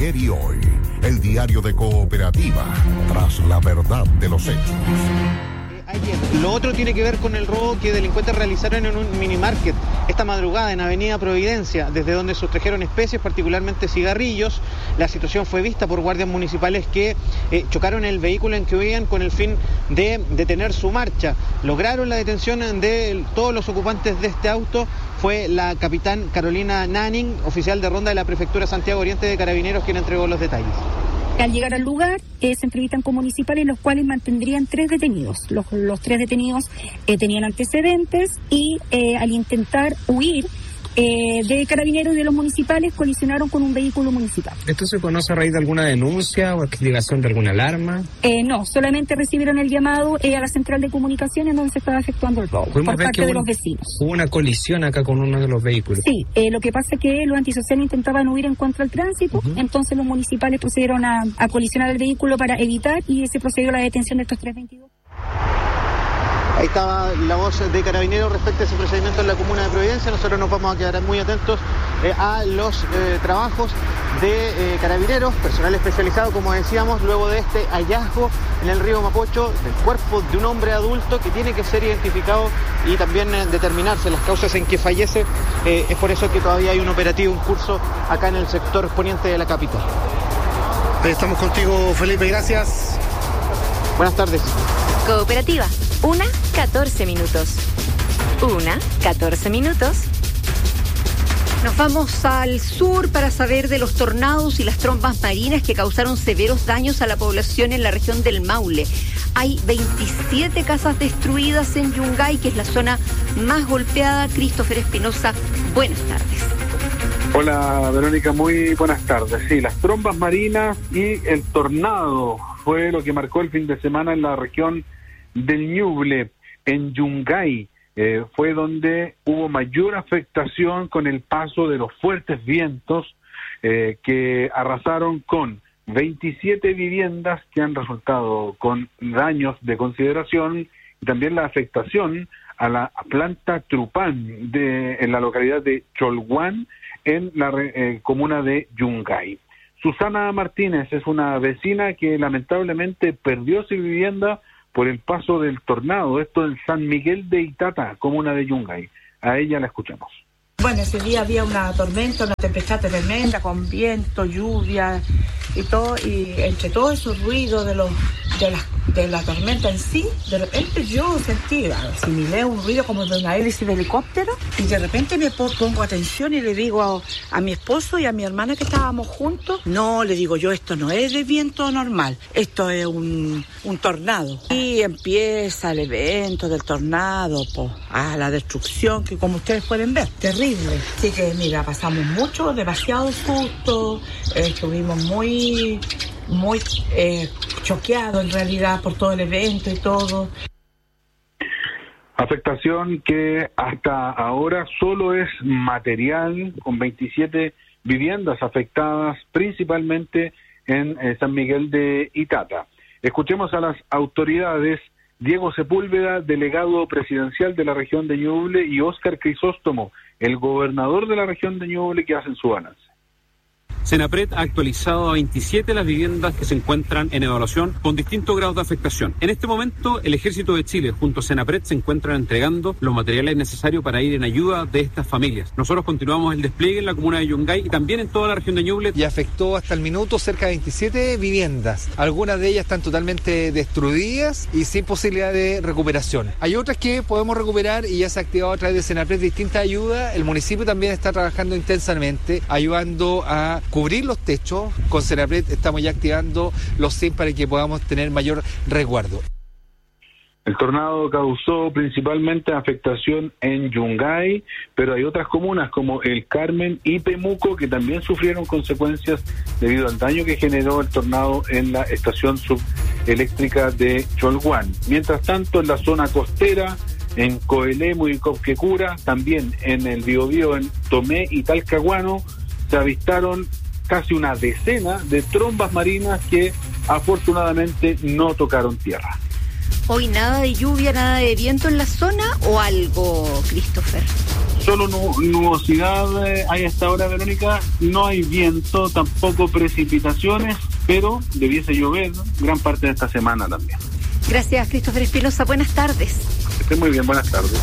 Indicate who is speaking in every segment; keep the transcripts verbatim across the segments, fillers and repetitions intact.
Speaker 1: Ayer y hoy, el diario de Cooperativa, tras la verdad de los hechos.
Speaker 2: Ayer. Lo otro tiene que ver con el robo que delincuentes realizaron en un minimarket esta madrugada en Avenida Providencia, desde donde sustrajeron especies, particularmente cigarrillos. La situación fue vista por guardias municipales que eh, chocaron el vehículo en que huían con el fin de detener su marcha. Lograron la detención de todos los ocupantes de este auto. Fue la capitán Carolina Nanning, oficial de ronda de la Prefectura Santiago Oriente de Carabineros, quien entregó los detalles.
Speaker 3: Al llegar al lugar, eh, se entrevistan con municipales, los cuales mantendrían tres detenidos. Los, los tres detenidos eh, tenían antecedentes y eh, al intentar huir eh, de Carabineros y de los municipales, colisionaron con un vehículo municipal.
Speaker 4: ¿Esto se conoce a raíz de alguna denuncia o activación de alguna alarma?
Speaker 3: Eh, no, solamente recibieron el llamado eh, a la central de comunicaciones donde se estaba efectuando el robo por parte de los vecinos.
Speaker 4: Hubo una colisión acá con uno de los vehículos.
Speaker 3: Sí, eh, lo que pasa es que los antisociales intentaban huir en contra del tránsito, uh-huh. Entonces los municipales procedieron a, a colisionar el vehículo para evitar y se procedió a la detención de estos tres veintidós.
Speaker 2: Ahí estaba la voz de Carabineros respecto a ese procedimiento en la comuna de Providencia. Nosotros nos vamos a quedar muy atentos eh, a los eh, trabajos de eh, Carabineros, personal especializado, como decíamos, luego de este hallazgo en el río Mapocho del cuerpo de un hombre adulto que tiene que ser identificado y también eh, determinarse las causas en que fallece. Eh, es por eso que todavía hay un operativo en curso acá en el sector poniente de la capital.
Speaker 5: Estamos contigo, Felipe, gracias.
Speaker 2: Buenas tardes.
Speaker 6: Cooperativa. Una, catorce minutos. Una, catorce minutos.
Speaker 7: Nos vamos al sur para saber de los tornados y las trombas marinas que causaron severos daños a la población en la región del Maule. Hay veintisiete casas destruidas en Yungay, que es la zona más golpeada. Christopher Espinosa, buenas tardes.
Speaker 8: Hola, Verónica, muy buenas tardes. Sí, las trombas marinas y el tornado fue lo que marcó el fin de semana en la región del Ñuble, en Yungay. Eh, fue donde hubo mayor afectación con el paso de los fuertes vientos eh, que arrasaron con veintisiete viviendas que han resultado con daños de consideración y también la afectación a la planta Trupán de, en la localidad de Cholguán, en la eh, comuna de Yungay. Susana Martínez es una vecina que lamentablemente perdió su vivienda por el paso del tornado, esto en San Miguel de Itata, comuna de Yungay. A ella la escuchamos.
Speaker 9: Bueno, ese día había una tormenta, una tempestad tremenda, con viento, lluvia y todo, y entre todo esos ruidos de los de la, de la tormenta en sí, de repente yo sentí, asimilé un ruido como de una hélice de helicóptero, y de repente me pongo atención y le digo a, a mi esposo y a mi hermana que estábamos juntos, no, le digo yo, esto no es de viento normal, esto es un, un tornado. Y empieza el evento del tornado, pues, a la destrucción, que como ustedes pueden ver, terrible. Así que mira, pasamos mucho, demasiado susto, eh, estuvimos muy... muy eh, choqueado en realidad por todo el evento y todo.
Speaker 8: Afectación que hasta ahora solo es material, con veintisiete viviendas afectadas principalmente en eh, San Miguel de Itata. Escuchemos a las autoridades. Diego Sepúlveda, delegado presidencial de la región de Ñuble, y Óscar Crisóstomo, el gobernador de la región de Ñuble, que hacen su balance.
Speaker 10: Senapred ha actualizado a veintisiete las viviendas que se encuentran en evaluación con distintos grados de afectación. En este momento, el Ejército de Chile junto a Senapred se encuentran entregando los materiales necesarios para ir en ayuda de estas familias. Nosotros continuamos el despliegue en la comuna de Yungay y también en toda la región de Ñuble.
Speaker 11: Y afectó hasta el minuto cerca de veintisiete viviendas. Algunas de ellas están totalmente destruidas y sin posibilidad de recuperación. Hay otras que podemos recuperar y ya se ha activado a través de Senapred distintas ayudas. El municipio también está trabajando intensamente, ayudando a cubrir los techos. Con Senapred estamos ya activando los C I M para que podamos tener mayor resguardo.
Speaker 8: El tornado causó principalmente afectación en Yungay, pero hay otras comunas como El Carmen y Pemuco que también sufrieron consecuencias debido al daño que generó el tornado en la estación subeléctrica de Cholguán. Mientras tanto, en la zona costera, en Coelemu y Copquecura, también en el Biobío, en Tomé y Talcahuano, se avistaron casi una decena de trombas marinas que afortunadamente no tocaron tierra.
Speaker 7: Hoy nada de lluvia, nada de viento en la zona, ¿o algo, Christopher?
Speaker 8: Solo nu- nubosidad eh, hay hasta ahora, Verónica. No hay viento, tampoco precipitaciones, pero debiese llover gran parte de esta semana también.
Speaker 7: Gracias, Christopher Espinosa. Buenas tardes.
Speaker 8: Que esté muy bien, buenas tardes.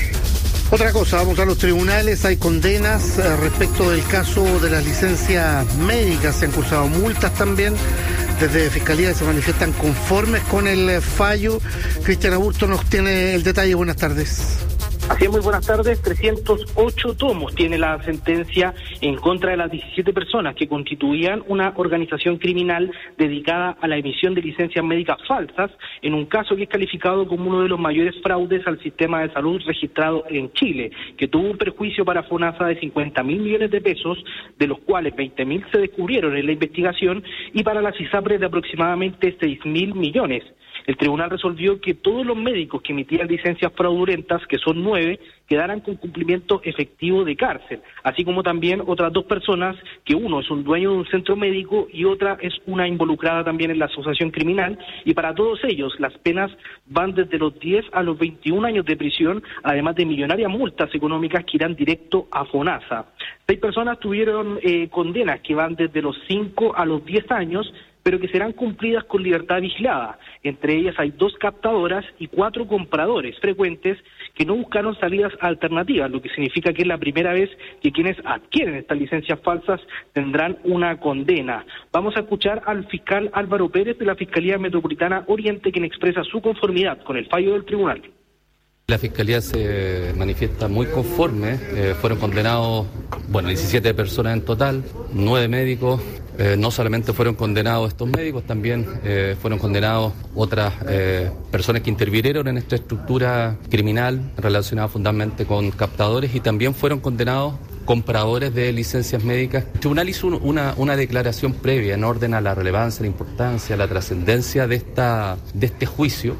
Speaker 5: Otra cosa, vamos a los tribunales, hay condenas eh, respecto del caso de las licencias médicas, se han cursado multas también, desde Fiscalía se manifiestan conformes con el eh, fallo. Cristian Aburto nos tiene el detalle, buenas tardes.
Speaker 12: Así es, muy buenas tardes. trescientos ocho tomos tiene la sentencia en contra de las diecisiete personas que constituían una organización criminal dedicada a la emisión de licencias médicas falsas, en un caso que es calificado como uno de los mayores fraudes al sistema de salud registrado en Chile, que tuvo un perjuicio para FONASA de cincuenta mil millones de pesos, de los cuales veinte mil se descubrieron en la investigación, y para las ISAPRES de aproximadamente seis mil millones. El tribunal resolvió que todos los médicos que emitían licencias fraudulentas, que son nueve, quedaran con cumplimiento efectivo de cárcel, así como también otras dos personas, que uno es un dueño de un centro médico y otra es una involucrada también en la asociación criminal, y para todos ellos las penas van desde los diez a los veintiún años de prisión, además de millonarias multas económicas que irán directo a FONASA. Seis personas tuvieron eh, condenas que van desde los cinco a los diez años, pero que serán cumplidas con libertad vigilada. Entre ellas hay dos captadoras y cuatro compradores frecuentes que no buscaron salidas alternativas, lo que significa que es la primera vez que quienes adquieren estas licencias falsas tendrán una condena. Vamos a escuchar al fiscal Álvaro Pérez de la Fiscalía Metropolitana Oriente, quien expresa su conformidad con el fallo del tribunal.
Speaker 13: La Fiscalía se manifiesta muy conforme, eh, fueron condenados, bueno, diecisiete personas en total, nueve médicos, eh, no solamente fueron condenados estos médicos, también eh, fueron condenados otras eh, personas que intervinieron en esta estructura criminal relacionada fundamentalmente con captadores, y también fueron condenados compradores de licencias médicas. El tribunal hizo una, una declaración previa en orden a la relevancia, la importancia, la trascendencia de, esta, de este juicio.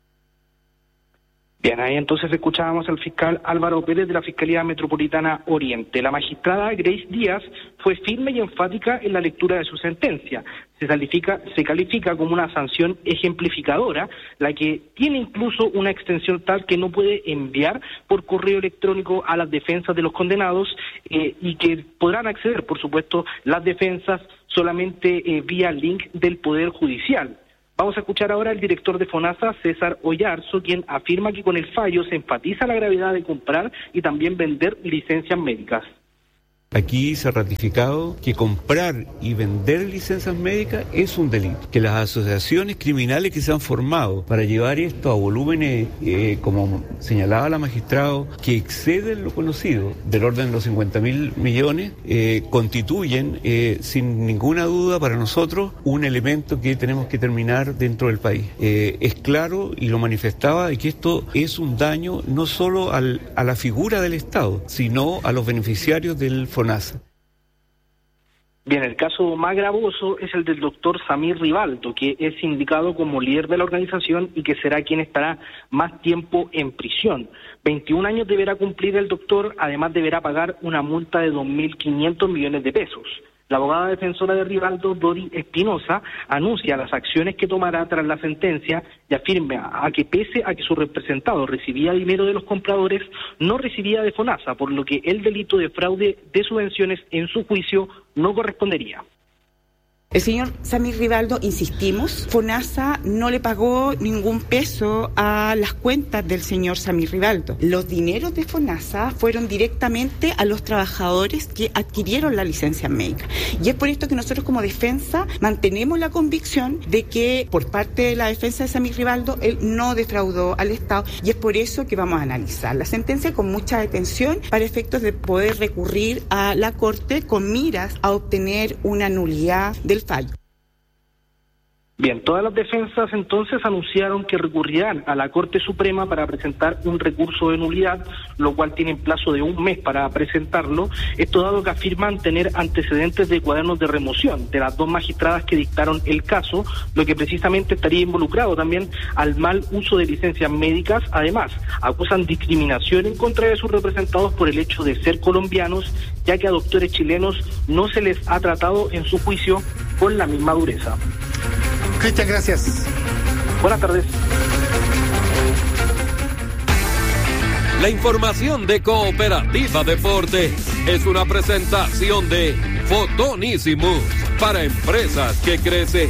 Speaker 12: Bien, ahí entonces escuchábamos al fiscal Álvaro Pérez de la Fiscalía Metropolitana Oriente. La magistrada Grace Díaz fue firme y enfática en la lectura de su sentencia. Se califica, se califica como una sanción ejemplificadora, la que tiene incluso una extensión tal que no puede enviar por correo electrónico a las defensas de los condenados eh, y que podrán acceder, por supuesto, las defensas solamente eh, vía link del Poder Judicial. Vamos a escuchar ahora al director de FONASA, César Oyarzo, quien afirma que con el fallo se enfatiza la gravedad de comprar y también vender licencias médicas.
Speaker 14: Aquí se ha ratificado que comprar y vender licencias médicas es un delito, que las asociaciones criminales que se han formado para llevar esto a volúmenes, eh, como señalaba la magistrada, que exceden lo conocido, del orden de los cincuenta mil millones, eh, constituyen, eh, sin ninguna duda para nosotros, un elemento que tenemos que terminar dentro del país. Eh, es claro, y lo manifestaba, de que esto es un daño no solo al, a la figura del Estado, sino a los beneficiarios del FONASA.
Speaker 12: Bien, el caso más gravoso es el del doctor Samir Rivaldo, que es indicado como líder de la organización y que será quien estará más tiempo en prisión. veintiún años deberá cumplir el doctor, además deberá pagar una multa de dos mil quinientos millones de pesos. La abogada defensora de Rivaldo, Dori Espinosa, anuncia las acciones que tomará tras la sentencia y afirma a que pese a que su representado recibía dinero de los compradores, no recibía de FONASA, por lo que el delito de fraude de subvenciones en su juicio no correspondería.
Speaker 15: El señor Samir Rivaldo, insistimos, FONASA no le pagó ningún peso a las cuentas del señor Samir Rivaldo. Los dineros de FONASA fueron directamente a los trabajadores que adquirieron la licencia médica. Y es por esto que nosotros como defensa mantenemos la convicción de que por parte de la defensa de Samir Rivaldo él no defraudó al Estado, y es por eso que vamos a analizar la sentencia con mucha atención para efectos de poder recurrir a la Corte con miras a obtener una nulidad del fallo.
Speaker 12: Bien, todas las defensas entonces anunciaron que recurrirán a la Corte Suprema para presentar un recurso de nulidad, lo cual tienen plazo de un mes para presentarlo, esto dado que afirman tener antecedentes de cuadernos de remoción de las dos magistradas que dictaron el caso, lo que precisamente estaría involucrado también al mal uso de licencias médicas. Además, acusan discriminación en contra de sus representados por el hecho de ser colombianos, ya que a doctores chilenos no se les ha tratado en su juicio con la misma dureza.
Speaker 5: Cristian, gracias.
Speaker 12: Buenas tardes.
Speaker 16: La información de Cooperativa Deporte es una presentación de Fotonísimos para empresas que crecen.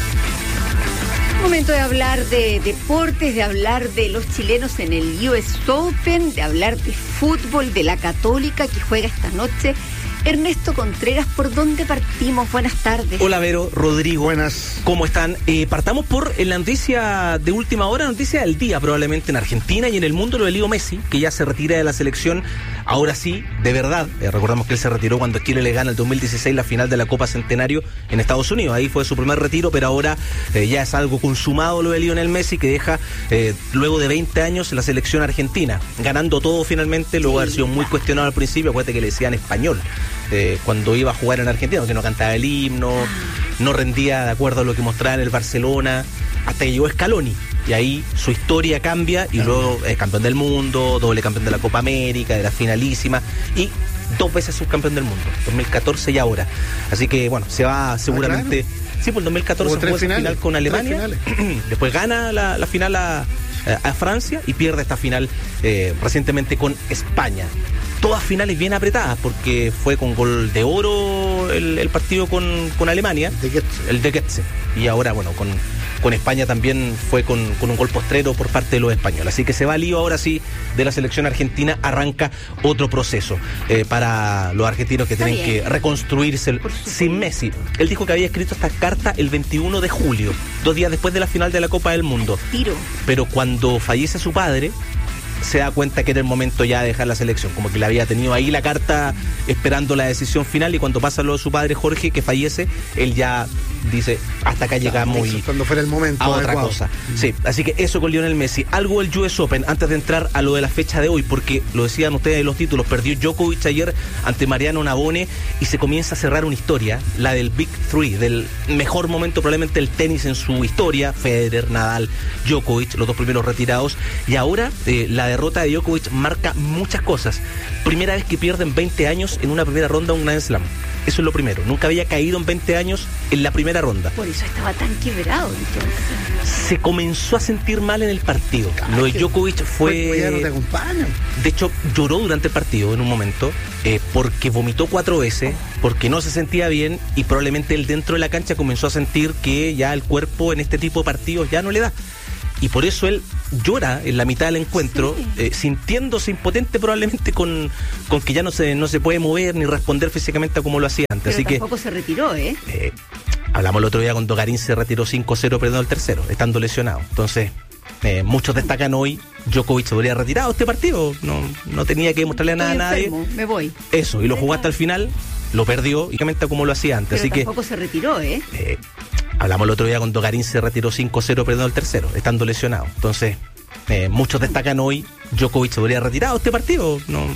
Speaker 7: Momento de hablar de deportes, de hablar de los chilenos en el U S Open, de hablar de fútbol, de la Católica que juega esta noche. Ernesto Contreras, ¿por dónde partimos? Buenas tardes.
Speaker 17: Hola Vero, Rodrigo. Buenas. ¿Cómo están? Eh, partamos por la noticia de última hora, noticia del día probablemente en Argentina y en el mundo, lo de Leo Messi, que ya se retira de la selección, ahora sí, de verdad. Eh, recordamos que él se retiró cuando Chile le gana el dos mil dieciséis la final de la Copa Centenario en Estados Unidos. Ahí fue su primer retiro, pero ahora eh, ya es algo consumado lo de Lionel Messi, que deja eh, luego de veinte años la selección argentina, ganando todo finalmente, luego de haber sido muy cuestionado al principio. Acuérdate que le decían español. Eh, cuando iba a jugar en Argentina, que no cantaba el himno, no rendía de acuerdo a lo que mostraba en el Barcelona, hasta que llegó Scaloni, y ahí su historia cambia, y luego es campeón del mundo, doble campeón de la Copa América, de la finalísima, y dos veces subcampeón del mundo, dos mil catorce y ahora. Así que bueno, se va seguramente... Ah, claro. Sí, pues en dos mil catorce jugó esa final con Alemania, después gana la, la final a, a Francia y pierde esta final eh, recientemente con España. Todas finales bien apretadas, porque fue con gol de oro el, el partido con, con Alemania, de el de Goetze, y ahora bueno, con, con España también fue con, con un gol postrero por parte de los españoles. Así que se va lío ahora sí de la selección argentina, arranca otro proceso eh, para los argentinos que tienen que reconstruirse sin Messi. Él dijo que había escrito esta carta el veintiuno de julio, dos días después de la final de la Copa del Mundo. Tiro. Pero cuando fallece su padre, se da cuenta que era el momento ya de dejar la selección, como que le había tenido ahí la carta esperando la decisión final, y cuando pasa lo de su padre Jorge, que fallece, él ya dice, hasta acá llegamos, y
Speaker 5: cuando fuera el momento
Speaker 17: a otra
Speaker 5: adecuado.
Speaker 17: cosa. Sí, así que eso con Lionel Messi. Algo del U S Open, antes de entrar a lo de la fecha de hoy, porque lo decían ustedes en los títulos, perdió Djokovic ayer ante Mariano Navone, y se comienza a cerrar una historia, la del Big Three, del mejor momento probablemente del tenis en su historia: Federer, Nadal, Djokovic, los dos primeros retirados, y ahora eh, la derrota de Djokovic marca muchas cosas. Primera vez que pierde en veinte años en una primera ronda un Grand Slam. Eso es lo primero. Nunca había caído en veinte años en la primera ronda.
Speaker 7: Por eso estaba tan quebrado entonces.
Speaker 17: Se comenzó a sentir mal en el partido. Ay, lo de Djokovic fue...
Speaker 5: Pues ya no te acompaña.
Speaker 17: De hecho, lloró durante el partido en un momento, eh, porque vomitó cuatro veces, porque no se sentía bien, y probablemente él dentro de la cancha comenzó a sentir que ya el cuerpo en este tipo de partidos ya no le da. Y por eso él llora en la mitad del encuentro, sí. eh, sintiéndose impotente probablemente con, con que ya no se no se puede mover ni responder físicamente como lo hacía antes.
Speaker 7: Pero
Speaker 17: Así
Speaker 7: tampoco
Speaker 17: que,
Speaker 7: se retiró, ¿eh?
Speaker 17: eh hablamos el otro día cuando Garín se retiró cinco cero perdiendo el tercero, estando lesionado. Entonces, eh, muchos destacan hoy, Djokovic se habría retirado este partido, no, no tenía que mostrarle nada a nadie.
Speaker 7: Enfermo, me voy.
Speaker 17: Eso, y lo jugó hasta el final, lo perdió, y como lo hacía antes.
Speaker 7: Pero
Speaker 17: Así
Speaker 7: tampoco
Speaker 17: que,
Speaker 7: se retiró, ¿eh?
Speaker 17: eh Hablamos el otro día cuando Garín se retiró cinco cero perdiendo el tercero, estando lesionado. Entonces, eh, muchos destacan hoy, Djokovic se habría retirado este partido, no